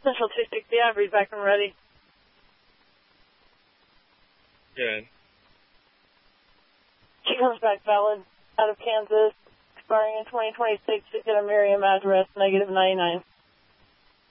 Central 260, read back and ready. Good. She comes back valid out of Kansas, expiring in 2026, to get a Miriam address, -99.